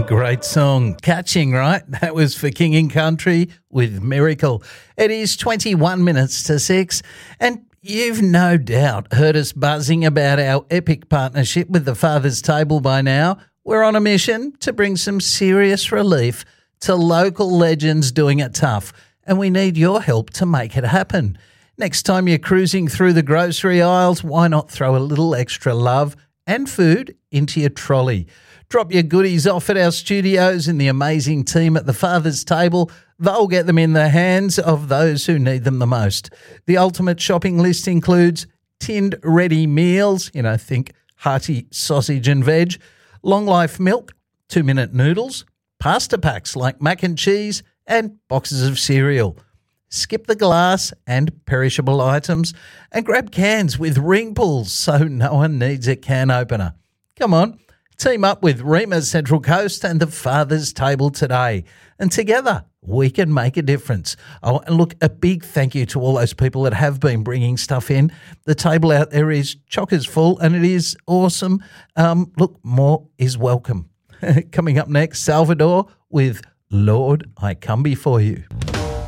Great song. Catching, right? That was for King and Country with Miracle. It is 21 minutes to 6, and you've no doubt heard us buzzing about our epic partnership with the Father's Table by now. We're on a mission to bring some serious relief to local legends doing it tough, and we need your help to make it happen. Next time you're cruising through the grocery aisles, why not throw a little extra love and food into your trolley? Drop your goodies off at our studios and the amazing team at the Father's Table. They'll get them in the hands of those who need them the most. The ultimate shopping list includes tinned ready meals, think hearty sausage and veg, long life milk, 2-minute noodles, pasta packs like mac and cheese, and boxes of cereal. Skip the glass and perishable items and grab cans with ring pulls so no one needs a can opener. Come on, team up with Rema's Central Coast and the Father's Table today, and together we can make a difference. Oh, and look, a big thank you to all those people that have been bringing stuff in. The table out there is chockers full and it is awesome. Look, more is welcome. Coming up next, Salvador with Lord, I Come Before You.